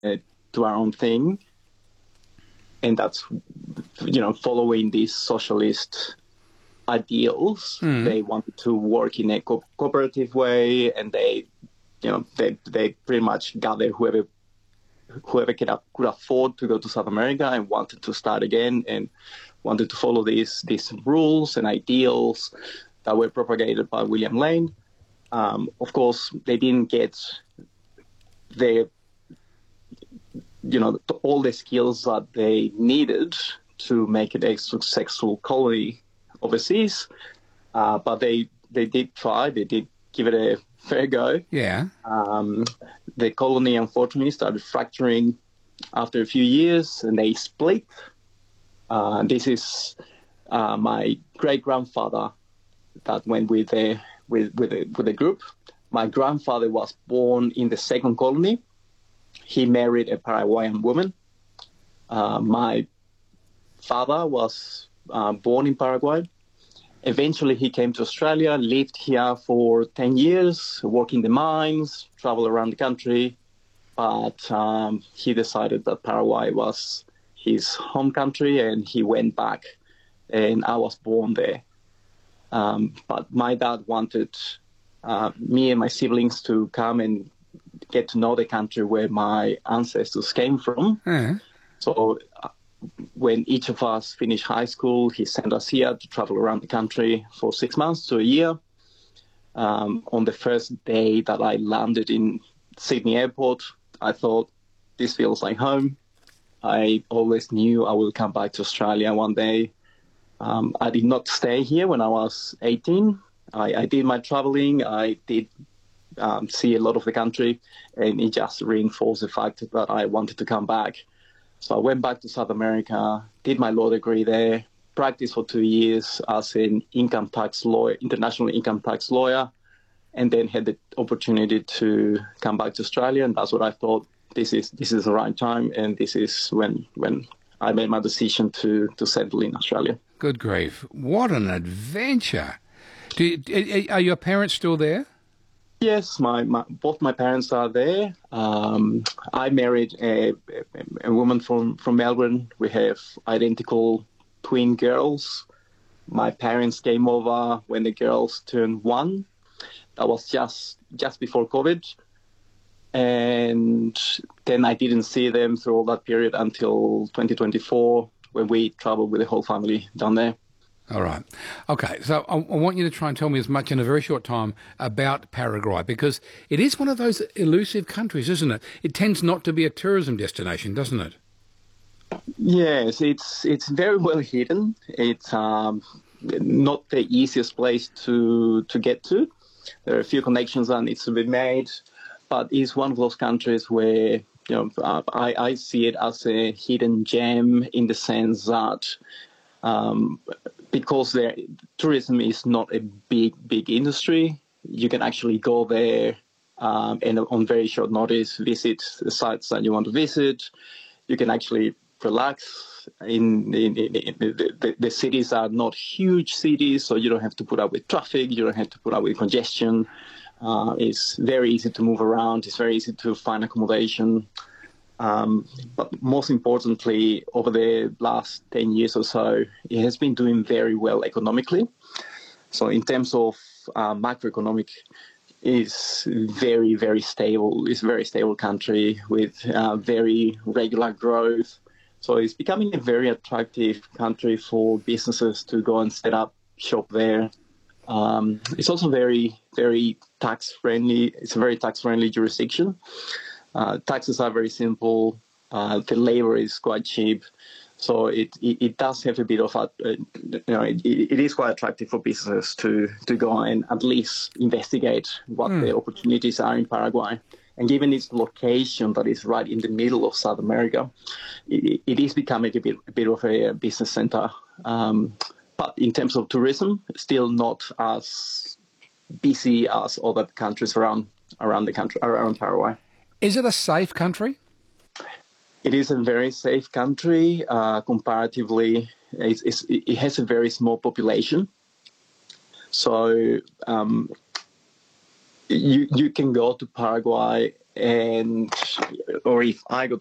do our own thing. And that's, following these socialist ideals. They wanted to work in a cooperative way, and they pretty much gathered whoever could afford to go to South America and wanted to start again and wanted to follow these rules and ideals that were propagated by William Lane. Of course, they didn't get all the skills that they needed to make it a successful colony overseas, but they did try. They did give it a fair go. Yeah. The colony, unfortunately, started fracturing after a few years, and they split. This is my great-grandfather that went with the group. My grandfather was born in the second colony. He married a Paraguayan woman. My father was born in Paraguay. Eventually, he came to Australia, lived here for 10 years, worked in the mines, traveled around the country, but he decided that Paraguay was his home country, and he went back, and I was born there. But my dad wanted me and my siblings to come and get to know the country where my ancestors came from. So when each of us finished high school, he sent us here to travel around the country for 6 months to a year. On the first day that I landed in Sydney Airport, I thought, this feels like home. I always knew I will come back to Australia one day. I did not stay here when I was 18. I did my traveling. I did see a lot of the country, and it just reinforced the fact that I wanted to come back. So I went back to South America, did my law degree there, practiced for 2 years as an income tax lawyer, international income tax lawyer, and then had the opportunity to come back to Australia. And that's what I thought, this is the right time, and this is when I made my decision to settle in Australia. Good grief. What an adventure. Are your parents still there? Yes, both my parents are there. I married a woman from Melbourne. We have identical twin girls. My parents came over when the girls turned 1. That was just before COVID. And then I didn't see them through all that period until 2024, when we traveled with the whole family down there. All right. Okay, so I want you to try and tell me as much in a very short time about Paraguay, because it is one of those elusive countries, isn't it? It tends not to be a tourism destination, doesn't it? Yes, it's very well hidden. It's not the easiest place to get to. There are a few connections that needs to be made, but it's one of those countries where I see it as a hidden gem, in the sense that because tourism is not a big industry, you can actually go there and on very short notice visit the sites that you want to visit. You can actually relax. The cities are not huge cities, so you don't have to put up with traffic, you don't have to put up with congestion. It's very easy to move around, it's very easy to find accommodation. But most importantly, over the last 10 years or so, it has been doing very well economically. So in terms of macroeconomic, it's very, very stable. It's a very stable country with very regular growth. So it's becoming a very attractive country for businesses to go and set up shop there. It's also very, very tax-friendly. It's a very tax-friendly jurisdiction. Taxes are very simple. The labor is quite cheap, so it does have a bit of it is quite attractive for businesses to go and at least investigate what the opportunities are in Paraguay. And given its location, that is right in the middle of South America, it is becoming a bit of a business center. But in terms of tourism, still not as busy as other countries around Paraguay. Is it a safe country? It is a very safe country. Comparatively, it has a very small population. So you can go to Paraguay and or if I go